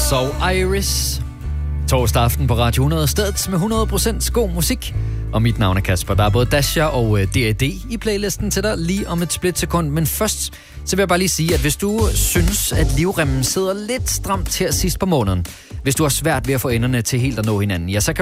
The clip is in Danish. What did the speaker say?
og Iris. Torsdag aften på Radio 100, stedet med 100% god musik. Og mit navn er Kasper. Der er både Dasha og D.A.D. i playlisten til dig lige om et splitsekund. Men først, så vil jeg bare lige sige, at hvis du synes, at livremmen sidder lidt stramt her sidst på måneden, hvis du har svært ved at få enderne til helt at nå hinanden, ja, så kan